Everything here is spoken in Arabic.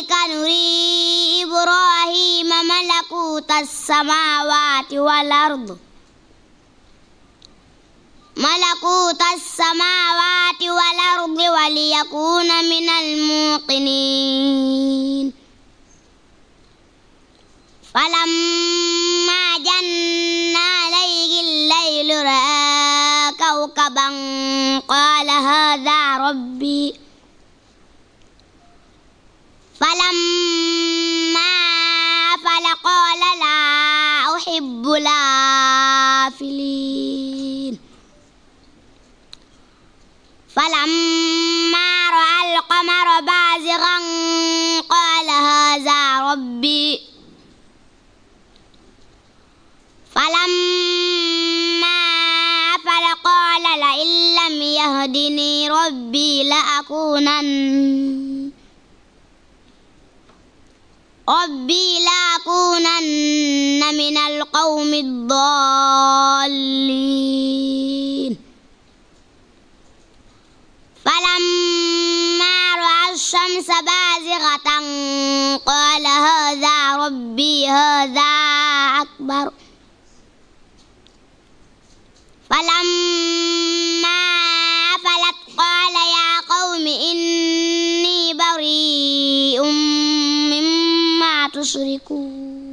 كذلك نري إبراهيم ملكوت السماوات والأرض وليكون من الموقنين فلما جن عليه الليل رأى كوكبا قال هذا ربي فلما أفل قال لا أحب الآفلين فلما رأى القمر بازغا قال هذا ربي فلما أفل قال لئن لم يهدني ربي لأكونن من القوم الضالين فلما رأى الشمس بازغة قال هذا ربي هذا أكبر فلما أفلت قال يا قوم إني بريء مما تشركون